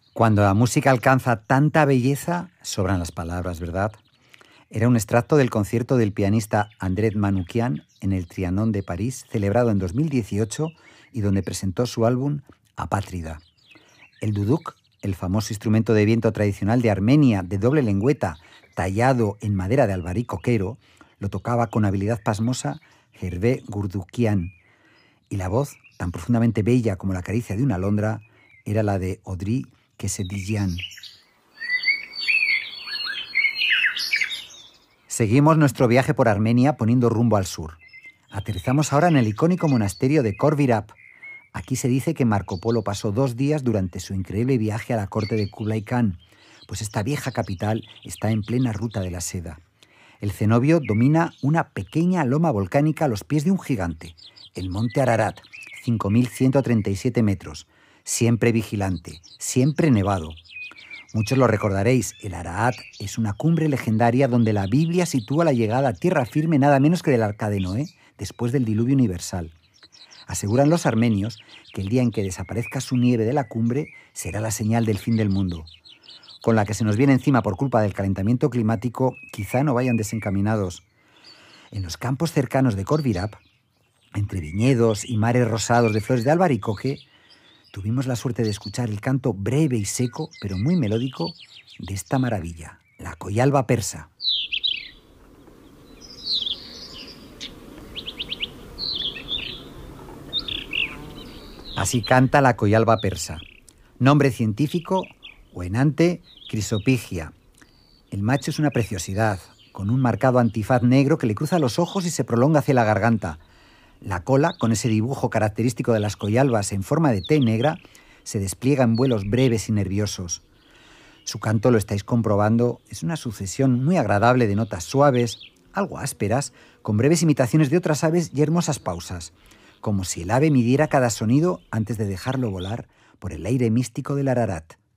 Cuando la música alcanza tanta belleza, sobran las palabras, ¿verdad? Era un extracto del concierto del pianista André Manoukian en el Trianon de París, celebrado en 2018 y donde presentó su álbum Apátrida. El duduk, el famoso instrumento de viento tradicional de Armenia de doble lengüeta, tallado en madera de albaricoquero, lo tocaba con habilidad pasmosa Hervé Gurdukian, y la voz, tan profundamente bella como la caricia de una alondra, era la de Audrey Kesedijian. Seguimos nuestro viaje por Armenia poniendo rumbo al sur. Aterrizamos ahora en el icónico monasterio de Khor Virap. Aquí se dice que Marco Polo pasó 2 días durante su increíble viaje a la corte de Kublai Khan, pues esta vieja capital está en plena ruta de la seda. El cenobio domina una pequeña loma volcánica a los pies de un gigante, el monte Ararat, 5.137 metros, siempre vigilante, siempre nevado. Muchos lo recordaréis, el Ararat es una cumbre legendaria donde la Biblia sitúa la llegada a tierra firme nada menos que del Arca de Noé, después del diluvio universal. Aseguran los armenios que el día en que desaparezca su nieve de la cumbre será la señal del fin del mundo. Con la que se nos viene encima por culpa del calentamiento climático, quizá no vayan desencaminados. En los campos cercanos de Khor Virap, entre viñedos y mares rosados de flores de albaricoque, tuvimos la suerte de escuchar el canto breve y seco, pero muy melódico, de esta maravilla, la coyalba persa. Así canta la coyalba persa. Nombre científico, Oenanthe chrysopigia. El macho es una preciosidad, con un marcado antifaz negro que le cruza los ojos y se prolonga hacia la garganta. La cola, con ese dibujo característico de las coyalbas en forma de T negra, se despliega en vuelos breves y nerviosos. Su canto, lo estáis comprobando, es una sucesión muy agradable de notas suaves, algo ásperas, con breves imitaciones de otras aves y hermosas pausas, como si el ave midiera cada sonido antes de dejarlo volar por el aire místico del Ararat.